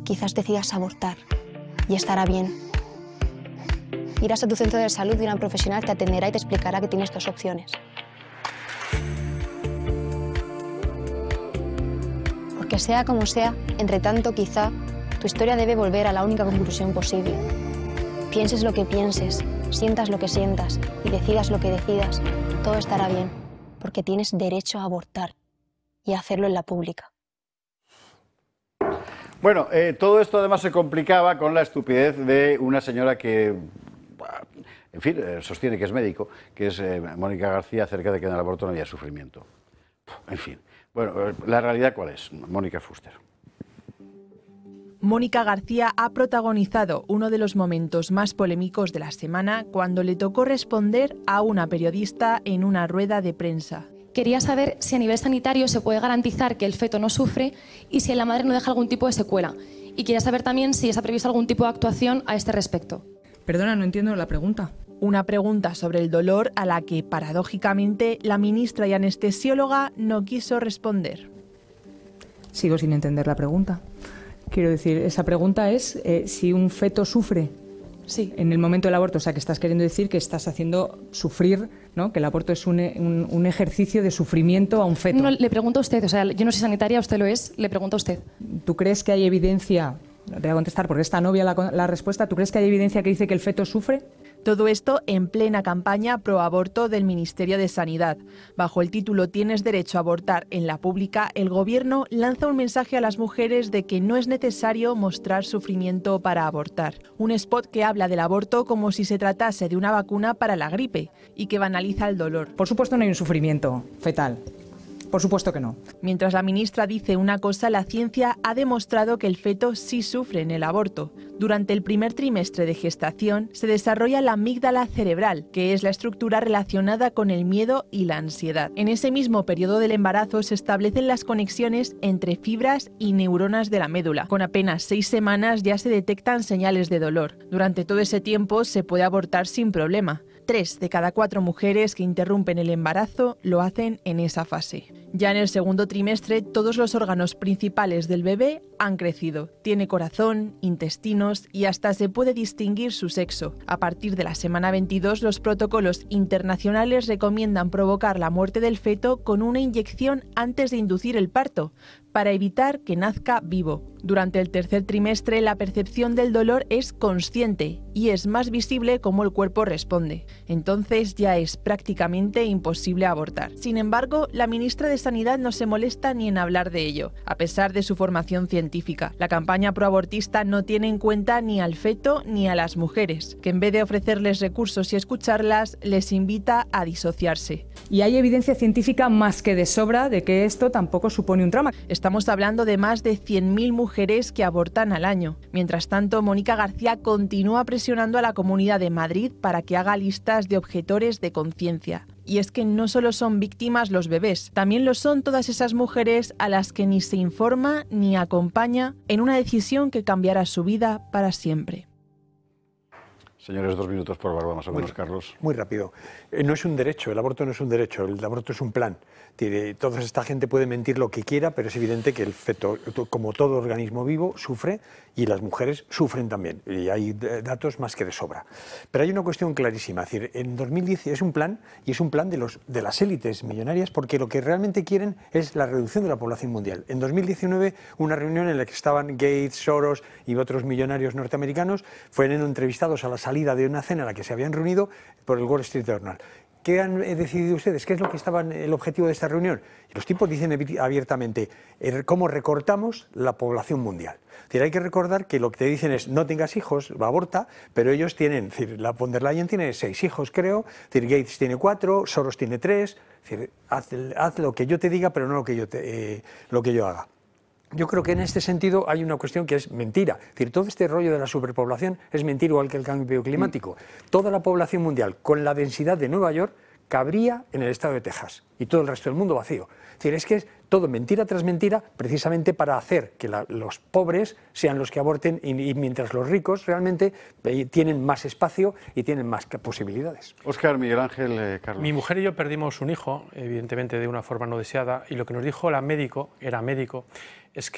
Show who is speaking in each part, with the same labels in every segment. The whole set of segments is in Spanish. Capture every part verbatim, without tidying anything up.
Speaker 1: quizás decidas abortar y estará bien. Irás a tu centro de salud y una profesional te atenderá y te explicará que tienes dos opciones. Porque sea como sea, entre tanto quizá, tu historia debe volver a la única conclusión posible. Pienses lo que pienses, sientas lo que sientas y decidas lo que decidas, todo estará bien, porque tienes derecho a abortar y a hacerlo en la pública.
Speaker 2: Bueno, eh, todo esto además se complicaba con la estupidez de una señora que, en fin, eh, sostiene que es médico, que es eh, Mónica García, acerca de que en el aborto no había sufrimiento. En fin, bueno, ¿la realidad cuál es? Mónica Fuster.
Speaker 3: Mónica García ha protagonizado uno de los momentos más polémicos de la semana cuando le tocó responder a una periodista en una rueda de prensa.
Speaker 4: Quería saber si a nivel sanitario se puede garantizar que el feto no sufre y si la madre no deja algún tipo de secuela. Y quería saber también si está previsto algún tipo de actuación a este respecto.
Speaker 5: Perdona, no entiendo la pregunta.
Speaker 3: Una pregunta sobre el dolor a la que, paradójicamente, la ministra y anestesióloga no quiso responder.
Speaker 5: Sigo sin entender la pregunta. Quiero decir, esa pregunta es eh, si un feto sufre.
Speaker 4: Sí.
Speaker 5: En el momento del aborto, o sea, que estás queriendo decir que estás haciendo sufrir, ¿no? Que el aborto es un, un, un ejercicio de sufrimiento a un feto.
Speaker 4: No, le pregunto a usted, o sea, yo no soy sanitaria, usted lo es, le pregunto a usted.
Speaker 5: ¿Tú crees que hay evidencia, te voy a contestar porque está novia la, la respuesta, ¿tú crees que hay evidencia que dice que el feto sufre?
Speaker 3: Todo esto en plena campaña pro aborto del Ministerio de Sanidad. Bajo el título Tienes derecho a abortar en la pública, el gobierno lanza un mensaje a las mujeres de que no es necesario mostrar sufrimiento para abortar. Un spot que habla del aborto como si se tratase de una vacuna para la gripe y que banaliza el dolor.
Speaker 5: Por supuesto no hay un sufrimiento fetal. Por supuesto que no.
Speaker 3: Mientras la ministra dice una cosa, la ciencia ha demostrado que el feto sí sufre en el aborto. Durante el primer trimestre de gestación se desarrolla la amígdala cerebral, que es la estructura relacionada con el miedo y la ansiedad. En ese mismo periodo del embarazo se establecen las conexiones entre fibras y neuronas de la médula. Con apenas seis semanas ya se detectan señales de dolor. Durante todo ese tiempo se puede abortar sin problema. Tres de cada cuatro mujeres que interrumpen el embarazo lo hacen en esa fase. Ya en el segundo trimestre, todos los órganos principales del bebé han crecido. Tiene corazón, intestinos y hasta se puede distinguir su sexo. A partir de la semana veintidós, los protocolos internacionales recomiendan provocar la muerte del feto con una inyección antes de inducir el parto, para evitar que nazca vivo. Durante el tercer trimestre, la percepción del dolor es consciente y es más visible cómo el cuerpo responde. Entonces ya es prácticamente imposible abortar. Sin embargo, la ministra de Sanidad no se molesta ni en hablar de ello, a pesar de su formación científica. La campaña proabortista no tiene en cuenta ni al feto ni a las mujeres, que en vez de ofrecerles recursos y escucharlas, les invita a disociarse.
Speaker 5: Y hay evidencia científica más que de sobra de que esto tampoco supone un trauma.
Speaker 3: Estamos hablando de más de cien mil mujeres que abortan al año. Mientras tanto, Mónica García continúa presionando a la Comunidad de Madrid para que haga listas de objetores de conciencia. Y es que no solo son víctimas los bebés, también lo son todas esas mujeres a las que ni se informa ni acompaña en una decisión que cambiará su vida para siempre.
Speaker 2: Señores, dos minutos por favor, más o menos,
Speaker 6: muy,
Speaker 2: Carlos.
Speaker 6: Muy rápido. Eh, no es un derecho, el aborto no es un derecho, el aborto es un plan. Tiene, toda esta gente puede mentir lo que quiera, pero es evidente que el feto, como todo organismo vivo, sufre y las mujeres sufren también. Y hay datos más que de sobra. Pero hay una cuestión clarísima. Es decir, en dos mil diez es un plan y es un plan de, los, de las élites millonarias porque lo que realmente quieren es la reducción de la población mundial. En dos mil diecinueve, una reunión en la que estaban Gates, Soros y otros millonarios norteamericanos fueron entrevistados a la salida de una cena en la que se habían reunido por el Wall Street Journal. ¿Qué han decidido ustedes? ¿Qué es lo que estaba el objetivo de esta reunión? Y los tipos dicen abiertamente cómo recortamos la población mundial. Es decir, hay que recordar que lo que te dicen es no tengas hijos, aborta, pero ellos tienen, es decir, la von der Leyen tiene seis hijos, creo, es decir, Gates tiene cuatro, Soros tiene tres, es decir, haz, haz lo que yo te diga, pero no lo que yo, te, eh, lo que yo haga. Yo creo que en este sentido hay una cuestión que es mentira. Es decir, todo este rollo de la superpoblación es mentira, igual que el cambio climático. Mm. Toda la población mundial, con la densidad de Nueva York, cabría en el estado de Texas y todo el resto del mundo vacío. Es decir, es que es todo mentira tras mentira precisamente para hacer que la, los pobres sean los que aborten y, y mientras los ricos realmente eh, tienen más espacio y tienen más posibilidades.
Speaker 2: Óscar, Miguel Ángel, eh, Carlos.
Speaker 7: Mi mujer y yo perdimos un hijo, evidentemente de una forma no deseada, y lo que nos dijo la médico, era médico, es que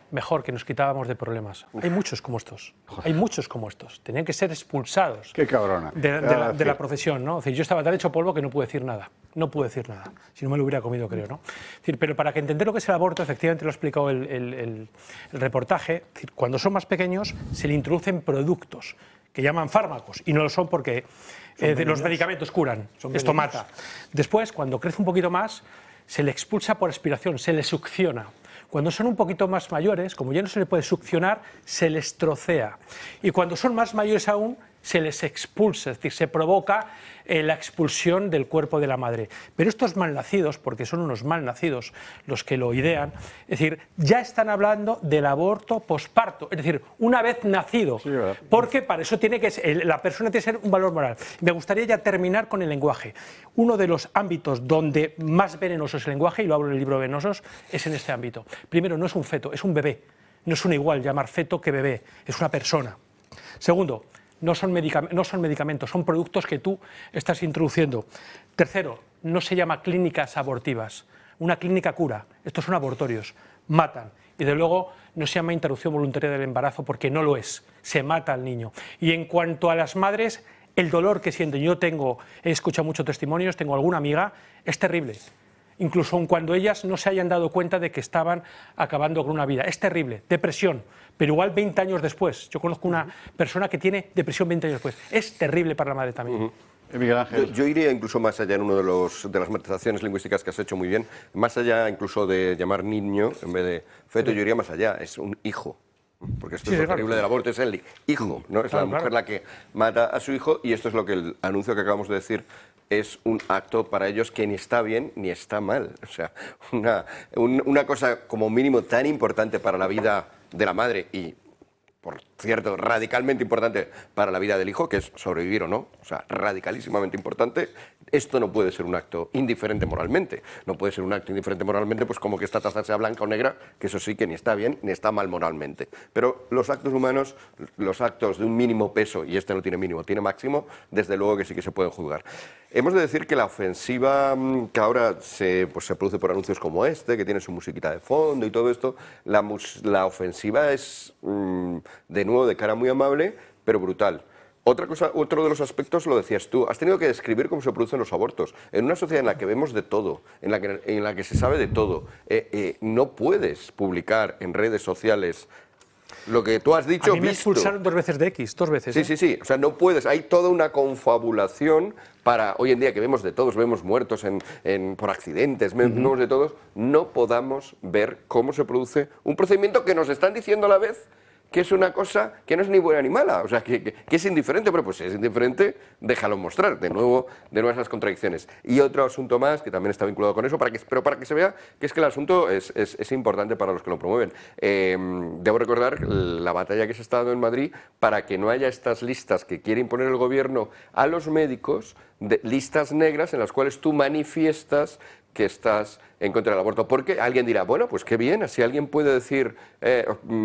Speaker 6: mejor, que nos quitábamos de problemas. Uf. Hay muchos como estos, hay muchos como estos. Tenían que ser expulsados.
Speaker 2: Qué cabrona.
Speaker 6: De, de, la, de la profesión, ¿no? Es decir, yo estaba tan hecho polvo que no pude decir nada, no pude decir nada, si no me lo hubiera comido, creo, ¿no? Es decir, pero para que entender lo que es el aborto, efectivamente lo ha explicado el, el, el, el reportaje, es decir, cuando son más pequeños se le introducen productos que llaman fármacos, y no lo son porque eh, de los medicamentos curan, son esto venenos. Mata. Después, cuando crece un poquito más, se le expulsa por aspiración, se le succiona. Cuando son un poquito más mayores, como ya no se le puede succionar, se les trocea. Y cuando son más mayores aún, se les expulsa, es decir, se provoca eh, la expulsión del cuerpo de la madre. Pero estos malnacidos, porque son unos malnacidos los que lo idean, es decir, ya están hablando del aborto posparto, es decir, una vez nacido, sí, porque para eso tiene que ser, la persona tiene que ser un valor moral. Me gustaría ya terminar con el lenguaje. Uno de los ámbitos donde más venenoso es el lenguaje, y lo hablo en el libro Venenosos, es en este ámbito. Primero, no es un feto, es un bebé. No es un igual llamar feto que bebé, es una persona. Segundo, No son, no son medicamentos, son productos que tú estás introduciendo. Tercero, no se llama clínicas abortivas. Una clínica cura, estos son abortorios, matan. Y de luego no se llama interrupción voluntaria del embarazo porque no lo es, se mata al niño. Y en cuanto a las madres, el dolor que sienten, yo tengo, he escuchado muchos testimonios, tengo alguna amiga, es terrible. Incluso aun cuando ellas no se hayan dado cuenta de que estaban acabando con una vida. Es terrible, depresión, pero igual veinte años después. Yo conozco una persona que tiene depresión veinte años después. Es terrible para la madre también.
Speaker 2: Uh-huh. Miguel Ángel.
Speaker 7: Yo, yo iría incluso más allá en uno de, los, de las matizaciones lingüísticas que has hecho muy bien, más allá incluso de llamar niño en vez de feto, yo iría más allá, es un hijo. Porque esto sí, es lo claro. terrible del aborto, es el hijo, ¿no? Es claro, la mujer claro. la que mata a su hijo, y esto es lo que el anuncio que acabamos de decir es un acto para ellos que ni está bien ni está mal. O sea, una, un, una cosa como mínimo tan importante para la vida de la madre y, por cierto, radicalmente importante para la vida del hijo, que es sobrevivir o no, o sea, radicalísimamente importante, esto no puede ser un acto indiferente moralmente. No puede ser un acto indiferente moralmente, pues como que esta taza sea blanca o negra, que eso sí que ni está bien ni está mal moralmente. Pero los actos humanos, los actos de un mínimo peso, y este no tiene mínimo, tiene máximo, desde luego que sí que se pueden juzgar. Hemos de decir que la ofensiva que ahora se, pues, se produce por anuncios como este, que tiene su musiquita de fondo y todo esto, la, la ofensiva es, mmm, de nuevo, de cara muy amable, pero brutal. Otra cosa, otro de los aspectos, lo decías tú, has tenido que describir cómo se producen los abortos. En una sociedad en la que vemos de todo, en la que, en la que se sabe de todo, eh, eh, no puedes publicar en redes sociales lo que tú has dicho.
Speaker 6: A mí me
Speaker 7: visto.
Speaker 6: expulsaron dos veces de X, dos veces.
Speaker 7: Sí,
Speaker 6: ¿eh?
Speaker 7: sí, sí, o sea, no puedes, hay toda una confabulación para, hoy en día que vemos de todos, vemos muertos en, en, por accidentes, uh-huh. vemos de todos, no podamos ver cómo se produce un procedimiento que nos están diciendo a la vez que es una cosa que no es ni buena ni mala, o sea, que, que, que es indiferente, pero pues si es indiferente, déjalo mostrar, de nuevo, de nuevo esas contradicciones. Y otro asunto más, que también está vinculado con eso, para que, pero para que se vea que es que el asunto es, es, es importante para los que lo promueven. Eh, debo recordar la batalla que se está dando en Madrid para que no haya estas listas que quiere imponer el gobierno a los médicos, de, listas negras en las cuales tú manifiestas que estás en contra del aborto, porque alguien dirá, bueno, pues qué bien, así alguien puede decir, eh,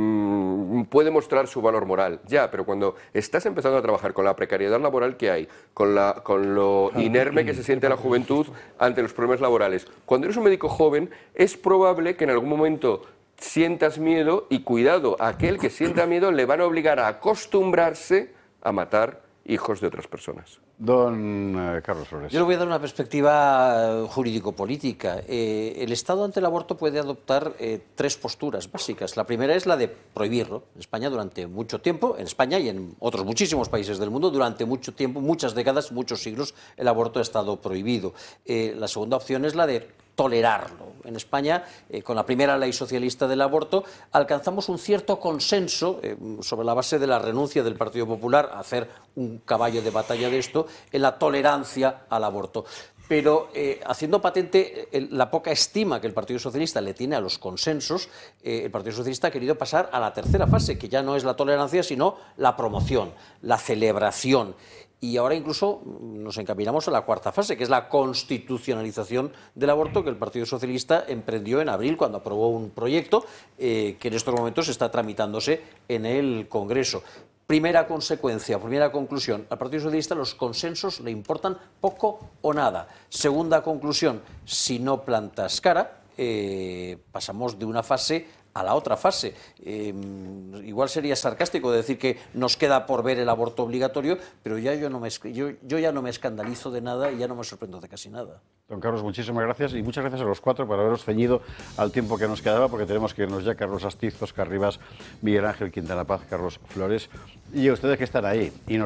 Speaker 7: mmm, puede mostrar su valor moral, ya, pero cuando estás empezando a trabajar con la precariedad laboral que hay, con, la, con lo inerme que se siente la juventud ante los problemas laborales, cuando eres un médico joven, es probable que en algún momento sientas miedo, y cuidado, a aquel que sienta miedo le van a obligar a acostumbrarse a matar hijos de otras personas.
Speaker 2: Don eh, Carlos Flores.
Speaker 8: Yo le voy a dar una perspectiva jurídico-política. Eh, el Estado ante el aborto puede adoptar eh, tres posturas básicas. La primera es la de prohibirlo. En España durante mucho tiempo, en España y en otros muchísimos países del mundo, durante mucho tiempo, muchas décadas, muchos siglos, el aborto ha estado prohibido. Eh, la segunda opción es la de tolerarlo. En España, eh, con la primera ley socialista del aborto, alcanzamos un cierto consenso eh, sobre la base de la renuncia del Partido Popular a hacer un caballo de batalla de esto, en la tolerancia al aborto. Pero eh, haciendo patente eh, la poca estima que el Partido Socialista le tiene a los consensos, eh, el Partido Socialista ha querido pasar a la tercera fase, que ya no es la tolerancia, sino la promoción, la celebración. Y ahora incluso nos encaminamos a la cuarta fase, que es la constitucionalización del aborto, que el Partido Socialista emprendió en abril cuando aprobó un proyecto eh, que en estos momentos está tramitándose en el Congreso. Primera consecuencia, primera conclusión, al Partido Socialista los consensos le importan poco o nada. Segunda conclusión, si no plantas cara, eh, pasamos de una fase a la otra fase. Eh, igual sería sarcástico decir que nos queda por ver el aborto obligatorio, pero ya yo, no me, yo, yo ya no me escandalizo de nada y ya no me sorprendo de casi nada.
Speaker 2: Don Carlos, muchísimas gracias y muchas gracias a los cuatro por haberos ceñido al tiempo que nos quedaba, porque tenemos que irnos ya. Carlos Astiz, Óscar Rivas, Miguel Ángel Quintana Paz, Carlos Flores y a ustedes que están ahí. Y nos